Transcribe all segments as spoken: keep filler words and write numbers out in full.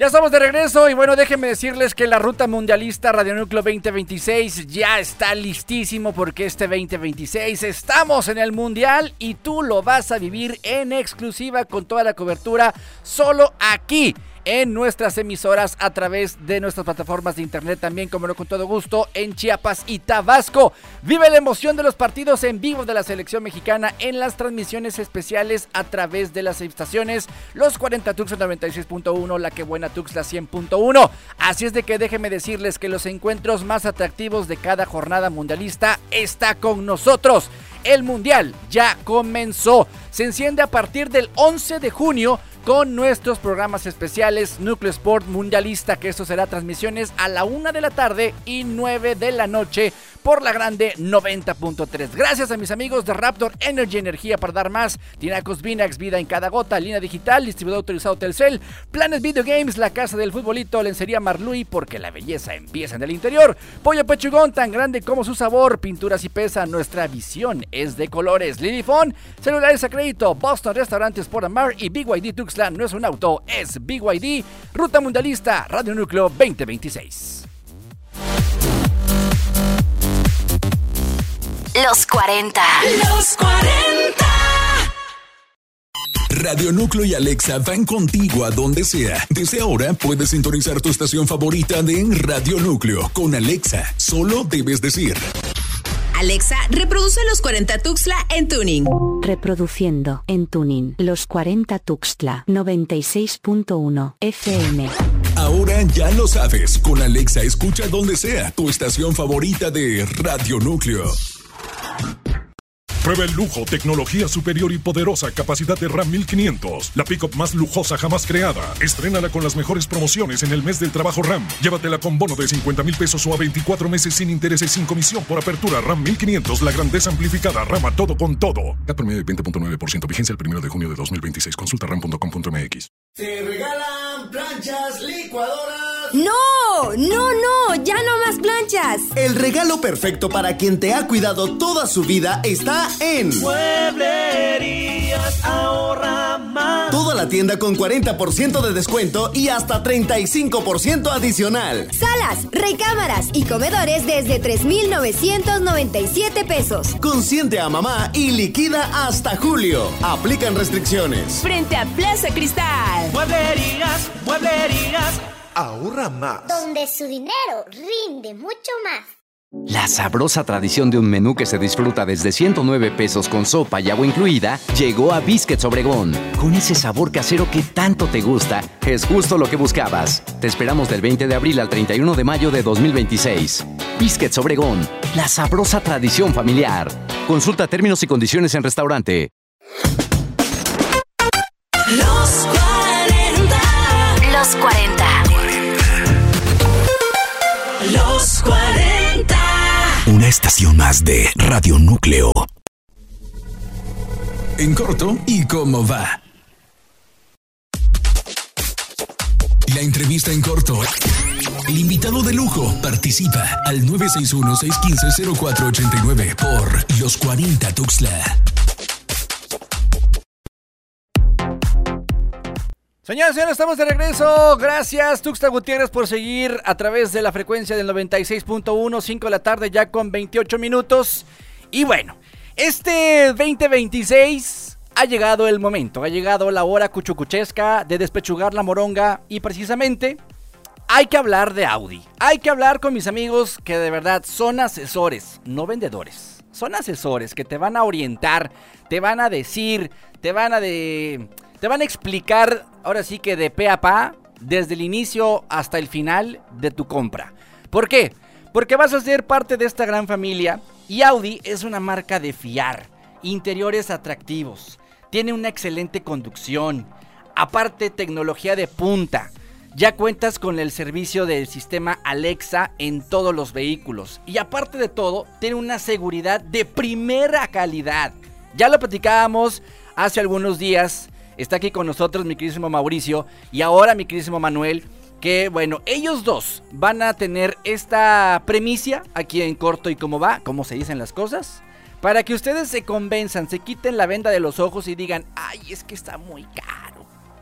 Ya estamos de regreso y bueno, déjenme decirles que la ruta mundialista Radio Núcleo veinte veintiséis ya está listísimo porque este veinte veintiséis estamos en el mundial y tú lo vas a vivir en exclusiva con toda la cobertura solo aquí en nuestras emisoras a través de nuestras plataformas de internet, también como no con todo gusto en Chiapas y Tabasco. Vive la emoción de los partidos en vivo de la selección mexicana en las transmisiones especiales a través de las estaciones Los cuarenta Tuxtla noventa y seis punto uno, La Que Buena Tuxtla cien punto uno. Así es de que déjenme decirles que los encuentros más atractivos de cada jornada mundialista está con nosotros. El mundial ya comenzó. Se enciende a partir del once de junio con nuestros programas especiales Núcleo Sport Mundialista, que esto será transmisiones a la una de la tarde y nueve de la noche por la grande noventa punto tres. Gracias a mis amigos de Raptor Energy, energía para dar más. Tinacos Vinax, vida en cada gota. Línea digital, distribuidor autorizado Telcel. Planes Video Games, la casa del futbolito. Lencería Marluy, porque la belleza empieza en el interior. Pollo Pechugón, tan grande como su sabor. Pinturas y pesa, nuestra visión es de colores. Lidifón, celulares a crédito. Boston Restaurantes por Amar y B Y D Tuxtla no es un auto, es B Y D. Ruta Mundialista Radio Núcleo veinte veintiséis. Los cuarenta. Los cuarenta. Radio Núcleo y Alexa van contigo a donde sea. Desde ahora puedes sintonizar tu estación favorita de Radio Núcleo con Alexa. Solo debes decir: Alexa, reproduce Los cuarenta Tuxtla en tuning. Reproduciendo en tuning Los cuarenta Tuxtla noventa y seis punto uno F M. Ahora ya lo sabes. Con Alexa escucha donde sea tu estación favorita de Radio Núcleo. Prueba el lujo, tecnología superior y poderosa capacidad de RAM mil quinientos. La pick-up más lujosa jamás creada. Estrénala con las mejores promociones en el mes del trabajo RAM. Llévatela con bono de cincuenta mil pesos o a veinticuatro meses sin intereses, sin comisión por apertura. RAM mil quinientos, la grandeza amplificada. RAM a todo con todo. C A T promedio de veinte punto nueve por ciento. Vigencia el primero de junio de dos mil veintiséis. Consulta ram punto com punto m x. Te regalan planchas, licuadoras. ¡No! ¡No, no! ¡Ya no más planchas! El regalo perfecto para quien te ha cuidado toda su vida está en Mueblerías Ahorra Más. Toda la tienda con cuarenta por ciento de descuento y hasta treinta y cinco por ciento adicional. Salas, recámaras y comedores desde tres mil novecientos noventa y siete pesos. Consiente a mamá y liquida hasta julio. Aplican restricciones. Frente a Plaza Cristal. Mueblerías, mueblerías Ahorra Más. Donde su dinero rinde mucho más. La sabrosa tradición de un menú que se disfruta desde ciento nueve pesos con sopa y agua incluida llegó a Biscuits Obregón. Con ese sabor casero que tanto te gusta, es justo lo que buscabas. Te esperamos del veinte de abril al treinta y uno de mayo de dos mil veintiséis. Biscuits Obregón, la sabrosa tradición familiar. Consulta términos y condiciones en restaurante. Los cuarenta. Los cuarenta. Los cuarenta. Una estación más de Radio Núcleo. En corto y cómo va. La entrevista en corto. El invitado de lujo participa al nueve seis uno, seis uno cinco, cero cuatro ocho nueve por Los cuarenta Tuxtla. Señoras y señores, estamos de regreso. Gracias, Tuxtla Gutiérrez, por seguir a través de la frecuencia del noventa y seis punto uno, cinco de la tarde, ya con veintiocho minutos. Y bueno, este veinte veintiséis ha llegado el momento, ha llegado la hora cuchucuchesca de despechugar la moronga. Y precisamente hay que hablar de Audi. Hay que hablar con mis amigos que de verdad son asesores, no vendedores. Son asesores que te van a orientar, te van a decir, te van a de... Te van a explicar, ahora sí que de pe a pa, desde el inicio hasta el final de tu compra. ¿Por qué? Porque vas a ser parte de esta gran familia y Audi es una marca de fiar. Interiores atractivos, tiene una excelente conducción, aparte tecnología de punta. Ya cuentas con el servicio del sistema Alexa en todos los vehículos. Y aparte de todo, tiene una seguridad de primera calidad. Ya lo platicábamos hace algunos días. Está aquí con nosotros mi queridísimo Mauricio y ahora mi queridísimo Manuel, que bueno, ellos dos van a tener esta premisa aquí en corto y cómo va, cómo se dicen las cosas, para que ustedes se convenzan, se quiten la venda de los ojos y digan, ay, es que está muy caro.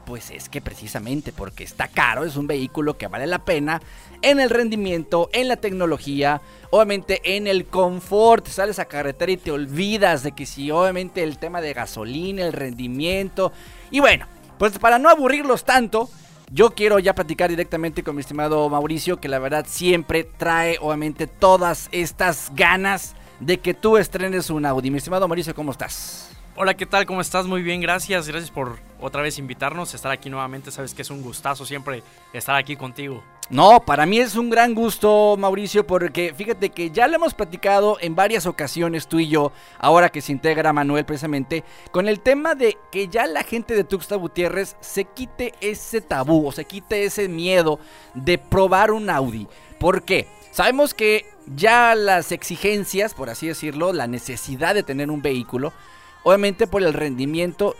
pues es que precisamente porque está caro, es un vehículo que vale la pena en el rendimiento, en la tecnología, obviamente en el confort. Sales a carretera y te olvidas de que si obviamente el tema de gasolina, el rendimiento. Y bueno, pues para no aburrirlos tanto, yo quiero ya platicar directamente con mi estimado Mauricio, que la verdad siempre trae obviamente todas estas ganas de que tú estrenes un Audi. Mi estimado Mauricio, ¿cómo estás? Hola, ¿qué tal? ¿Cómo estás? Muy bien, gracias. Gracias por otra vez invitarnos, estar aquí nuevamente. Sabes que es un gustazo siempre estar aquí contigo. No, para mí es un gran gusto, Mauricio, porque fíjate que ya lo hemos platicado en varias ocasiones tú y yo, ahora que se integra Manuel precisamente, con el tema de que ya la gente de Tuxtla Gutiérrez se quite ese tabú o se quite ese miedo de probar un Audi. ¿Por qué? Sabemos que ya las exigencias, por así decirlo, la necesidad de tener un vehículo, obviamente por el rendimiento,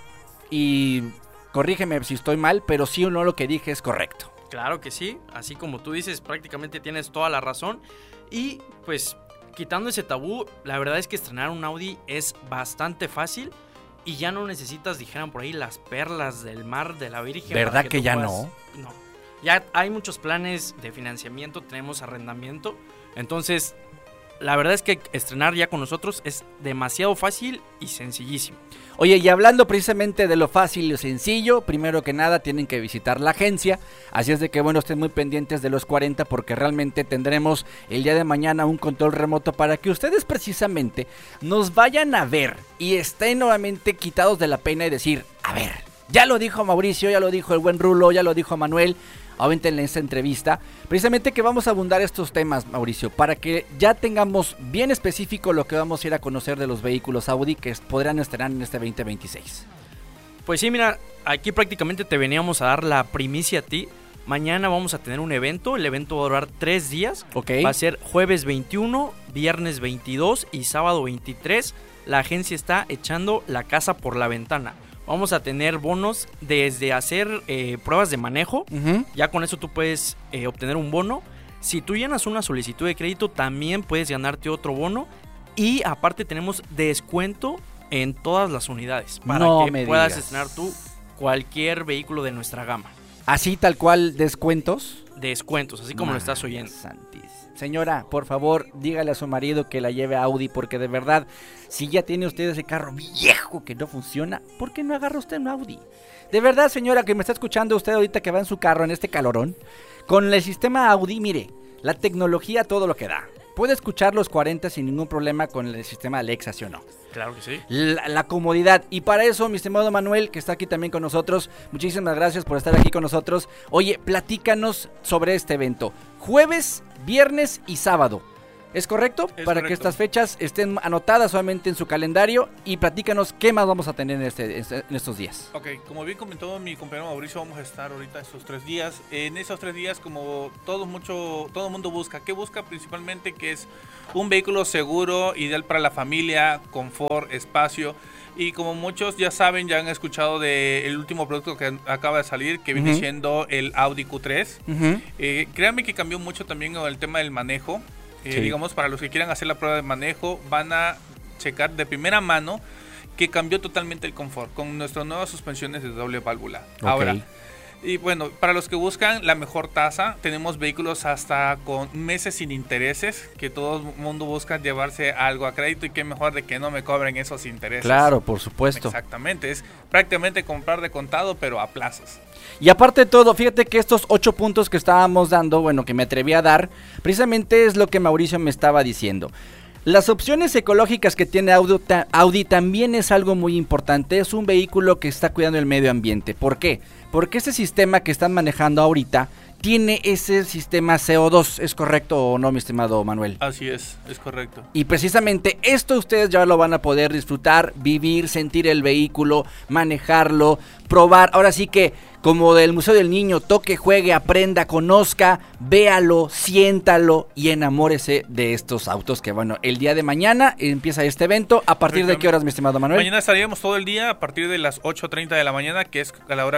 y corrígeme si estoy mal, pero sí o no lo que dije es correcto. Claro que sí, así como tú dices, prácticamente tienes toda la razón. Y pues quitando ese tabú, la verdad es que estrenar un Audi es bastante fácil y ya no necesitas, dijeran por ahí, las perlas del mar de la Virgen. ¿Verdad que, que ya puedas... no? No, ya hay muchos planes de financiamiento, tenemos arrendamiento, entonces la verdad es que estrenar ya con nosotros es demasiado fácil y sencillísimo. Oye, y hablando precisamente de lo fácil y lo sencillo, primero que nada tienen que visitar la agencia, así es de que bueno, estén muy pendientes de los cuarenta porque realmente tendremos el día de mañana un control remoto para que ustedes precisamente nos vayan a ver y estén nuevamente quitados de la pena y decir, a ver, ya lo dijo Mauricio, ya lo dijo el buen Rulo, ya lo dijo Manuel, obviamente en esta entrevista, precisamente que vamos a abundar estos temas, Mauricio, para que ya tengamos bien específico lo que vamos a ir a conocer de los vehículos Audi que podrán estrenar en este veinte veintiséis. Pues sí, mira, aquí prácticamente te veníamos a dar la primicia a ti. Mañana vamos a tener un evento, el evento va a durar tres días. Okay. Va a ser jueves veintiuno, viernes veintidós y sábado veintitrés. La agencia está echando la casa por la ventana. Vamos a tener bonos desde hacer eh, pruebas de manejo. Uh-huh. Ya con eso tú puedes eh, obtener un bono. Si tú llenas una solicitud de crédito, también puedes ganarte otro bono. Y aparte tenemos descuento en todas las unidades. Para no que me puedas digas. estrenar tú cualquier vehículo de nuestra gama. ¿Así tal cual descuentos? Descuentos, así como Man, lo estás oyendo. Santísimo. Señora, por favor, dígale a su marido que la lleve a Audi, porque de verdad, si ya tiene usted ese carro viejo que no funciona, ¿por qué no agarra usted un Audi? De verdad, señora, que me está escuchando usted ahorita que va en su carro en este calorón, con el sistema Audi, mire, la tecnología todo lo que da. Puede escuchar los cuarenta sin ningún problema con el sistema Alexa, ¿sí o no? Claro que sí. La, la comodidad. Y para eso, mi estimado Manuel, que está aquí también con nosotros, muchísimas gracias por estar aquí con nosotros. Oye, platícanos sobre este evento. Jueves, viernes y sábado. ¿Es correcto? Es Para correcto. que estas fechas estén anotadas solamente en su calendario. Y platícanos qué más vamos a tener en, este, en estos días. Ok, como bien comentó mi compañero Mauricio, vamos a estar ahorita estos tres días. En esos tres días, como todo mucho, todo el mundo busca, ¿qué busca principalmente? Que es un vehículo seguro, ideal para la familia, confort, espacio. Y como muchos ya saben, ya han escuchado del último producto que acaba de salir, que viene uh-huh. siendo el Audi Q tres. Uh-huh. Eh, créanme que cambió mucho también el tema del manejo. Eh, sí. Digamos, para los que quieran hacer la prueba de manejo, van a checar de primera mano que cambió totalmente el confort con nuestras nuevas suspensiones de doble válvula. Okay. Ahora, y bueno, para los que buscan la mejor tasa, tenemos vehículos hasta con meses sin intereses, que todo el mundo busca llevarse algo a crédito, y qué mejor de que no me cobren esos intereses. Claro, por supuesto. Exactamente, es prácticamente comprar de contado, pero a plazos. Y aparte de todo, fíjate que estos ocho puntos que estábamos dando, bueno, que me atreví a dar, precisamente es lo que Mauricio me estaba diciendo. Las opciones ecológicas que tiene Audi, Audi también es algo muy importante. Es un vehículo que está cuidando el medio ambiente. ¿Por qué? Porque ese sistema que están manejando ahorita tiene ese sistema C O dos. ¿Es correcto o no, mi estimado Manuel? Así es, es correcto. Y precisamente esto ustedes ya lo van a poder disfrutar, vivir, sentir el vehículo, manejarlo, probar. Ahora sí que, como del Museo del Niño, toque, juegue, aprenda, conozca, véalo, siéntalo y enamórese de estos autos que, bueno, el día de mañana empieza este evento. ¿A partir de qué horas, mi estimado Manuel? Mañana estaríamos todo el día a partir de las ocho treinta de la mañana, que es a la hora que aperturamos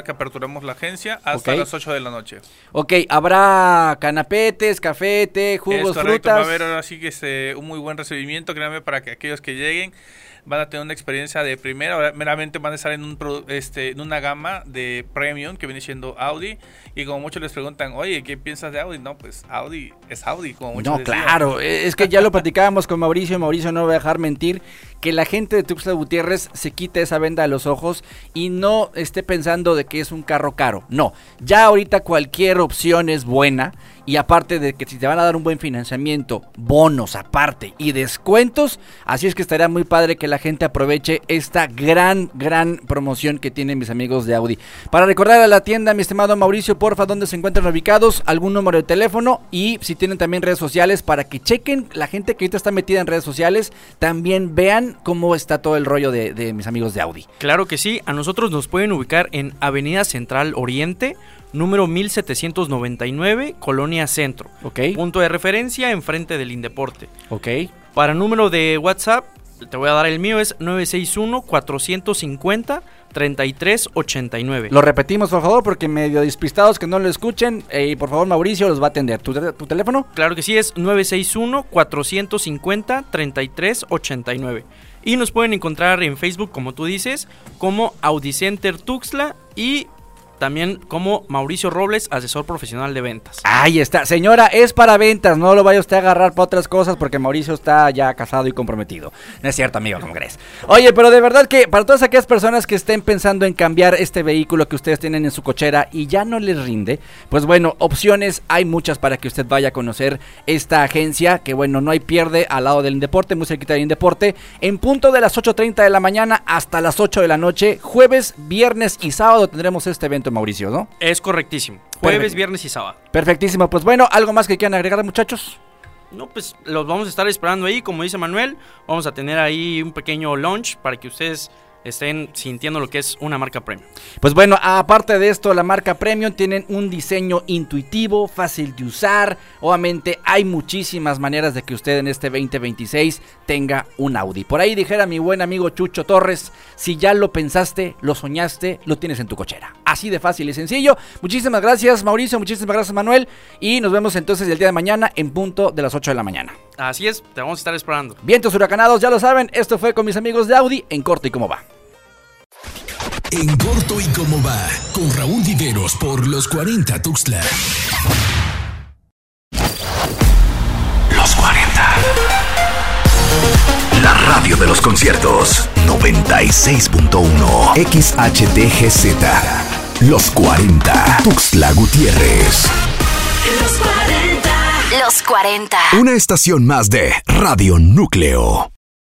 inauguramos la agencia hasta Ok. las ocho de la noche. Ok, habrá canapetes, café, té, jugos, Es correcto, frutas. va a haber ahora sí que este, un muy buen recibimiento, créanme, para que aquellos que lleguen van a tener una experiencia de primera. Ahora, meramente van a estar en, un, produ- este, en una gama de premium que viene siendo Audi. Y como muchos les preguntan, oye, ¿qué piensas de Audi? No, pues Audi es Audi, como muchos No, les digo. claro, es que ya lo platicábamos con Mauricio, Mauricio no va a dejar mentir, que la gente de Tuxtla Gutiérrez se quite esa venda de los ojos y no esté pensando de que es un carro caro. No, ya ahorita cualquier opción es buena, y aparte de que si te van a dar un buen financiamiento, bonos aparte y descuentos, así es que estaría muy padre que la gente aproveche esta gran, gran promoción que tienen mis amigos de Audi. Para recordar a la tienda, mi estimado Mauricio, porfa, dónde se encuentran ubicados, algún número de teléfono, y si tienen también redes sociales para que chequen, la gente que ahorita está metida en redes sociales, también vean cómo está todo el rollo de, de mis amigos de Audi. Claro que sí, a nosotros nos pueden ubicar en Avenida Central Oriente, número mil setecientos noventa y nueve, Colonia Centro. Ok. Punto de referencia enfrente del Indeporte. Ok. Para número de WhatsApp, te voy a dar el mío, es nueve seis uno, cuatro cinco cero, tres tres ocho nueve. Lo repetimos, por favor, porque medio despistados que no lo escuchen, eh, y por favor Mauricio los va a atender. ¿Tu, tu teléfono? Claro que sí, es nueve seis uno, cuatro cinco cero, tres tres ocho nueve. Y nos pueden encontrar en Facebook, como tú dices, como Audi Center Tuxtla, y también como Mauricio Robles, asesor profesional de ventas. Ahí está, señora, es para ventas, no lo vaya usted a agarrar para otras cosas porque Mauricio está ya casado y comprometido. No es cierto, amigo, ¿cómo crees? Oye, pero de verdad que para todas aquellas personas que estén pensando en cambiar este vehículo que ustedes tienen en su cochera y ya no les rinde, pues bueno, opciones hay muchas para que usted vaya a conocer esta agencia, que bueno, no hay pierde, al lado del Indeporte, muy cerquita del Indeporte, en punto de las ocho treinta de la mañana hasta las ocho de la noche, jueves, viernes y sábado tendremos este evento, Mauricio, ¿no? Es correctísimo. Jueves, Perfecto. viernes y sábado. Perfectísimo, pues bueno, ¿algo más que quieran agregar, muchachos? No, pues los vamos a estar esperando ahí, como dice Manuel. Vamos a tener ahí un pequeño launch para que ustedes estén sintiendo lo que es una marca premium. Pues bueno, aparte de esto, la marca Premium tienen un diseño intuitivo, fácil de usar. Obviamente hay muchísimas maneras de que usted en este veinte veintiséis tenga un Audi. Por ahí dijera mi buen amigo Chucho Torres, si ya lo pensaste, lo soñaste, lo tienes en tu cochera. Así de fácil y sencillo. Muchísimas gracias, Mauricio, muchísimas gracias, Manuel. Y nos vemos entonces el día de mañana en punto de las ocho de la mañana. Así es, te vamos a estar esperando. Vientos huracanados, ya lo saben, esto fue con mis amigos de Audi en Corto y Cómo Va. En Corto y Cómo Va, con Raúl Viveros por los cuarenta Tuxtla. Los cuarenta. La radio de los conciertos. noventa y seis punto uno. X H T G Z. Los cuarenta. Tuxtla Gutiérrez. Los cuarenta. Los cuarenta. Una estación más de Radio Núcleo.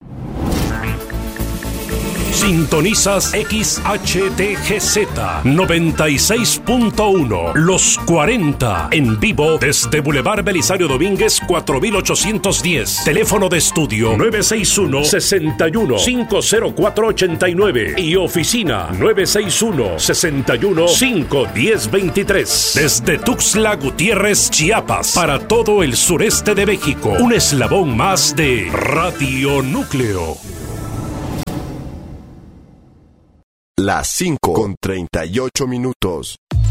Sintonizas X H T G Z noventa y seis punto uno, Los cuarenta, en vivo desde Boulevard Belisario Domínguez cuatro mil ochocientos diez. Teléfono de estudio nueve seis uno, seis uno, cinco cero cuatro ocho nueve y oficina nueve seis uno, seis uno, cinco uno cero dos tres. Desde Tuxtla Gutiérrez, Chiapas, para todo el sureste de México. Un eslabón más de Radio Núcleo. Las cinco con treinta y ocho minutos.